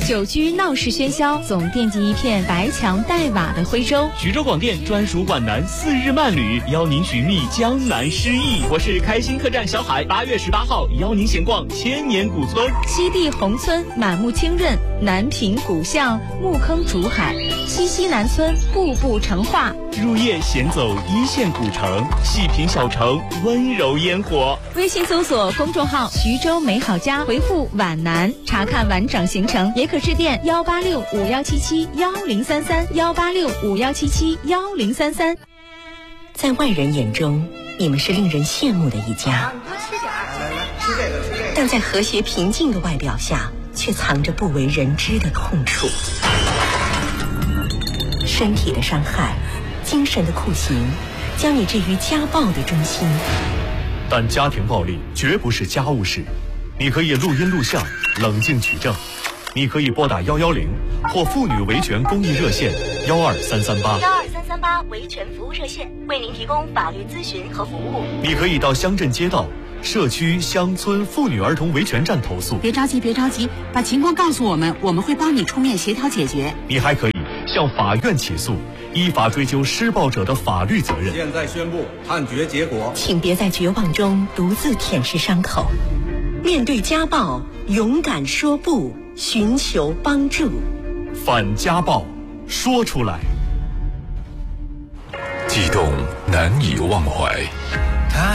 久居闹市喧嚣，总惦记一片白墙黛瓦的徽州。 徐州广电专属皖南4日慢旅，邀您寻觅江南诗意。我是开心客栈小海，8月18号邀您闲逛千年古村。 西递宏村满目清润，南平古巷木坑竹海，西南村步步成画。 入夜闲走一线古城，细品小城温柔烟火。 微信搜索公众号徐州美好家，回复皖南查看完整行程，也可致电18651771033，18651771033。 在外人眼中，你们是令人羡慕的一家，但在和谐平静的外表下，却藏着不为人知的痛处。身体的伤害，精神的酷刑，将你置于家暴的中心。 但家庭暴力绝不是家务事，你可以录音录像，冷静取证。你可以拨打110或妇女维权公益热线12338 维权服务热线，为您提供法律咨询和服务。 你可以到乡镇街道、社区、乡村妇女儿童维权站投诉。 别着急，把情况告诉我们，我们会帮你出面协调解决。 你还可以向法院起诉，依法追究施暴者的法律责任。 现在宣布判决结果， 请别在绝望中独自舔舐伤口，面对家暴，勇敢说不，寻求帮助。 反家暴，说出来。 悸动难以忘怀，